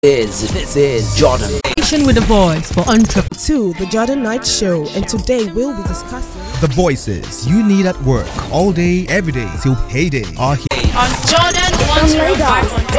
This is Jordan. With a voice for entrepreneurs. To the Jordan Knight Show, and today we'll be discussing the voices you need at work all day, every day till payday are here On Jordan 105.5